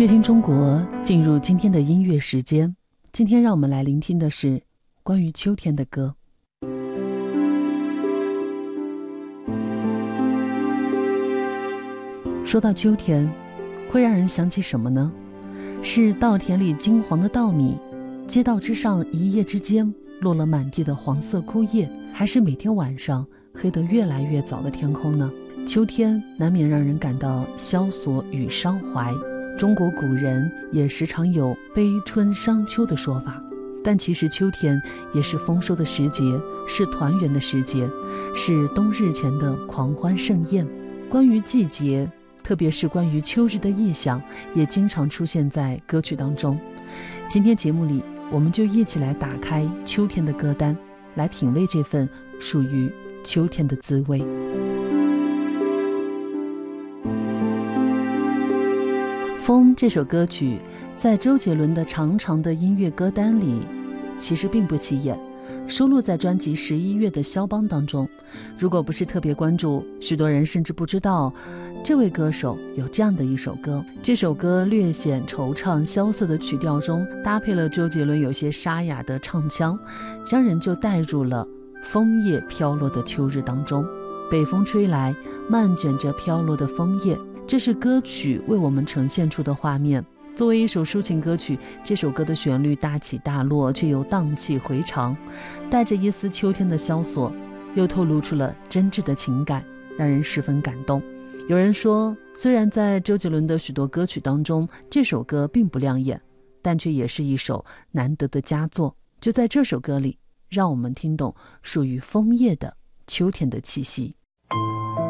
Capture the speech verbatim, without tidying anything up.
乐听中国，进入今天的音乐时间。今天让我们来聆听的是关于秋天的歌。说到秋天，会让人想起什么呢？是稻田里金黄的稻米，街道之上一夜之间落了满地的黄色枯叶，还是每天晚上黑得越来越早的天空呢？秋天难免让人感到萧索与伤怀，中国古人也时常有悲春伤秋的说法，但其实秋天也是丰收的时节，是团圆的时节，是冬日前的狂欢盛宴。关于季节，特别是关于秋日的意象，也经常出现在歌曲当中。今天节目里，我们就一起来打开秋天的歌单，来品味这份属于秋天的滋味。风这首歌曲在周杰伦的长长的音乐歌单里其实并不起眼，收录在专辑十一月的肖邦当中。如果不是特别关注，许多人甚至不知道这位歌手有这样的一首歌。这首歌略显惆怅萧瑟的曲调中，搭配了周杰伦有些沙哑的唱腔，将人就带入了枫叶飘落的秋日当中。北风吹来，漫卷着飘落的枫叶，这是歌曲为我们呈现出的画面。作为一首抒情歌曲，这首歌的旋律大起大落，却又荡气回肠，带着一丝秋天的萧索，又透露出了真挚的情感，让人十分感动。有人说，虽然在周杰伦的许多歌曲当中，这首歌并不亮眼，但却也是一首难得的佳作。就在这首歌里，让我们听懂属于枫叶的秋天的气息。